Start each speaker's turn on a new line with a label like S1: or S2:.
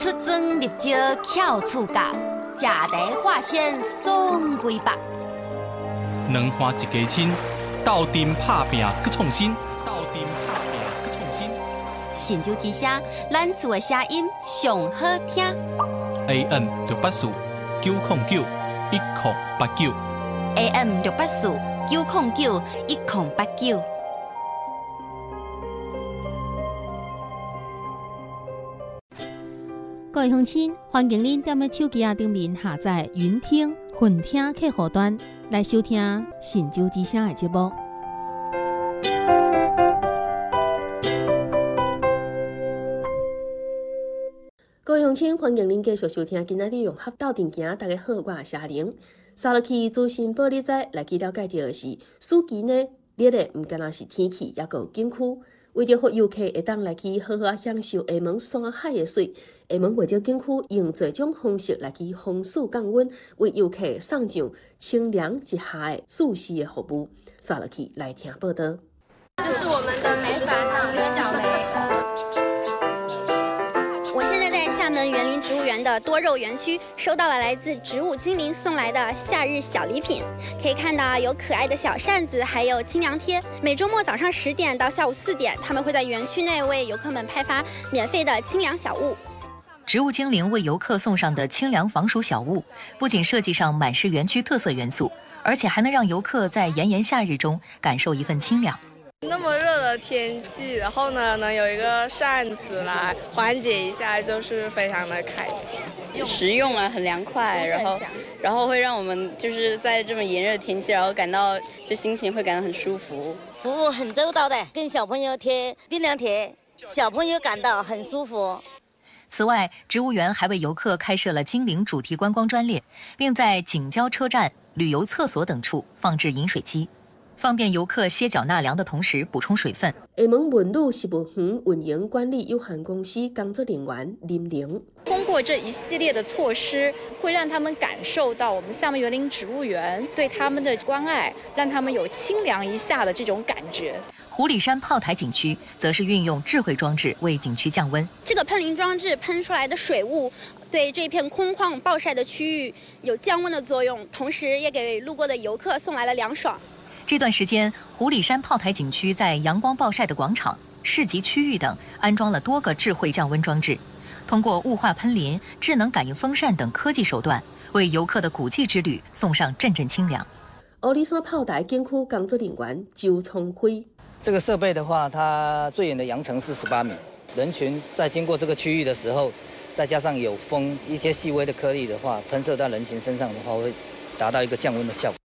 S1: 出征入招巧处甲，食台化纤送归北。
S2: 两花一家亲，斗阵拍拼搁创新，斗阵拍拼搁创新。
S1: 神州之声，咱厝的声音上好听。
S2: AM 684-909-1089。
S1: AM 684-909-1089。
S3: 各位乡亲，欢迎您踮咧手机顶面下载云听、混听客户端来收听神州之声的节目。
S4: 各位乡亲，欢迎您继续收听今仔日融合斗阵行。大家好，我是夏玲。沙鹿区资讯保利仔来去了解到的是，暑期呢热的唔单单是天气，也有景区。为着让游客会当来去好好享受厦门山海的水，厦门袂少景区用多种方式来去防暑降温，为游客送上清凉一下的舒适的服务。沙鹿区来听报道。
S5: 这是我们的梅烦恼鸡脚梅。我现在在厦门园林植物园的多肉园区，收到了来自植物精灵送来的夏日小礼品。可以看到有可爱的小扇子，还有清凉贴。每周末早上10点到下午4点，他们会在园区内为游客们派发免费的清凉小物。
S6: 植物精灵为游客送上的清凉防暑小物，不仅设计上满是园区特色元素，而且还能让游客在炎炎夏日中感受一份清凉。
S7: 那么热的天气，然后呢，能有一个扇子来缓解一下，就是非常的开心。
S8: 实用啊，很凉快，然后会让我们就是在这么炎热的天气，然后感到就心情会感到很舒服。
S9: 服务很周到的，跟小朋友贴冰凉贴，小朋友感到很舒服。
S6: 此外，植物园还为游客开设了精灵主题观光专列，并在景交车站、旅游厕所等处放置饮水机，方便游客歇脚纳凉的同时补充水分。
S4: 厦门文旅食物园运营管理有限公司工作人员林玲，
S10: 通过这一系列的措施，会让他们感受到我们厦门园林植物园对他们的关爱，让他们有清凉一下的这种感觉。
S6: 湖里山炮台景区则是运用智慧装置为景区降温。
S5: 这个喷淋装置喷出来的水雾，对这片空旷暴晒的区域有降温的作用，同时也给路过的游客送来了凉爽。
S6: 这段时间，湖里山炮台景区在阳光暴晒的广场、市集区域等安装了多个智慧降温装置，通过雾化喷淋、智能感应风扇等科技手段，为游客的古迹之旅送上阵阵清凉。
S4: 湖里山炮台景区工作人员周聪辉，
S11: 这个设备的话，它最远的扬程是18米，人群在经过这个区域的时候，再加上有风、一些细微的颗粒的话，喷射到人群身上的话，会达到一个降温的效果。